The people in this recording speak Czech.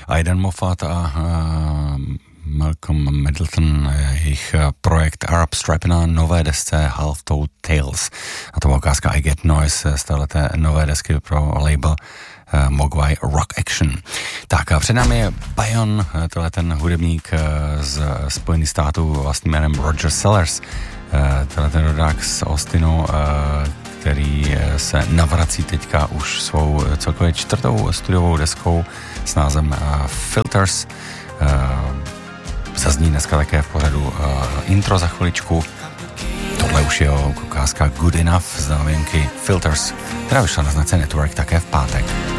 Aidan Moffat a Malcolm Middleton, jejich projekt Arab Strap na nové desce Half Told Tales. A to byla ukázka I Get Noise z téhleté nové desky pro label Mogwai Rock Action. Tak a před námi je Bayon, tohle ten hudebník z Spojených států vlastním jménem Roger Sellers. Tohle ten rodák z Austinu, který se navrací teďka už svou celkově 4. studiovou deskou s názvem Filters. Zazní dneska také v pořadu intro za chviličku. Tohle už je ukázka Good Enough z novinky Filters, která vyšla na značce Network také v pátek.